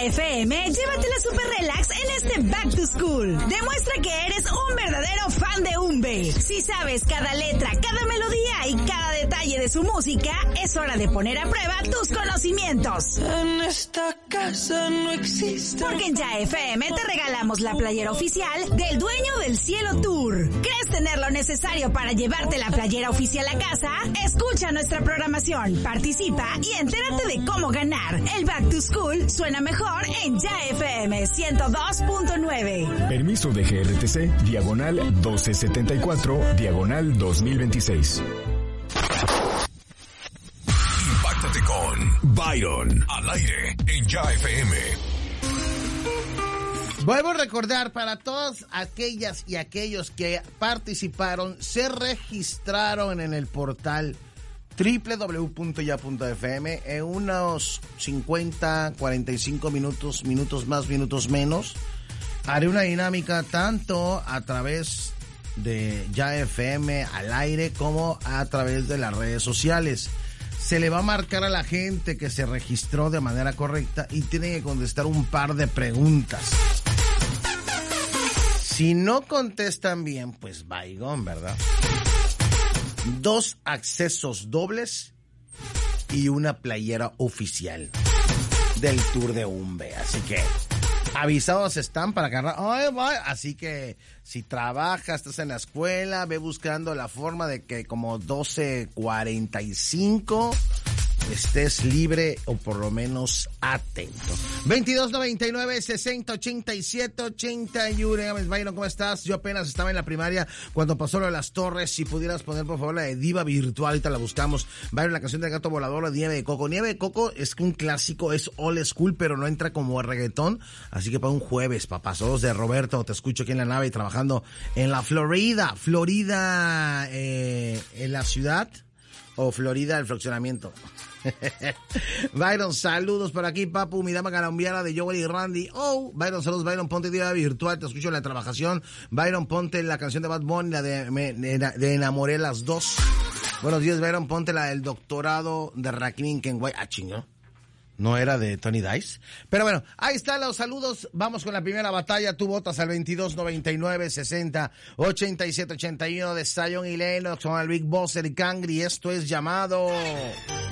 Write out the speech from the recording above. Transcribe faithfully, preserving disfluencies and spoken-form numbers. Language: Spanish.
F M, llévatela super relax en este Back to School. Demuestra que eres un verdadero fan de Umbe. Si sabes cada letra, cada melodía y cada detalle de su música, es hora de poner a prueba tus conocimientos. En esta casa no existe. Porque en Ya F M te regalamos la playera oficial del Dueño del Cielo Tour. ¿Crees tener lo necesario para llevarte la playera oficial a casa? Escucha nuestra programación, participa y entérate de cómo ganar. El Back to School suena mejor en Ya F M ciento dos punto nueve. Permiso de G R T C, diagonal doce setenta y cuatro, diagonal dos mil veintiséis. Impáctate con Byron, al aire en Ya F M. Vuelvo a recordar para todas aquellas y aquellos que participaron, se registraron en el portal doble u doble u doble u punto ya punto f m en unos cincuenta, cuarenta y cinco minutos, minutos más, minutos menos. Haré una dinámica tanto a través de Ya F M al aire como a través de las redes sociales. Se le va a marcar a la gente que se registró de manera correcta y tiene que contestar un par de preguntas. Si no contestan bien, pues vaigón, ¿verdad? Dos accesos dobles y una playera oficial del Tour de Umbe. Así que avisados están para agarrar. Ay, vaya. Así que si trabajas, estás en la escuela, ve buscando la forma de que como doce cuarenta y cinco estés libre o por lo menos atento. veintidós noventa y nueve, sesenta, ochenta y siete, ochenta y uno. Dígame, Byron, ¿cómo estás? Yo apenas estaba en la primaria cuando pasó lo de las torres. Si pudieras poner, por favor, la de Diva Virtual. Ahorita la buscamos. Byron, la canción del Gato Volador, la de Nieve de Coco. Nieve de Coco es un clásico, es old school, pero no entra como reggaetón. Así que para un jueves, papá. Saludos de Roberto. Te escucho aquí en la nave y trabajando en la Florida. Florida, eh, en la ciudad. O Florida, el fraccionamiento. Byron, saludos por aquí, papu, mi dama colombiana de Joel y Randy. Oh, Byron, saludos, Byron, ponte Diva Virtual, te escucho en la trabajación. Byron, ponte la canción de Bad Bunny, la de, me, de, de Enamoré las dos. Buenos días, Byron, ponte la del doctorado de Rakim Kenway. Ah, chingón. No era de Tony Dice. Pero bueno, ahí están los saludos. Vamos con la primera batalla. Tú votas al veintidós noventa y nueve, sesenta, ochenta y siete, ochenta y uno de Zion y Lennox con el Big Boss, el Cangri. Esto es llamado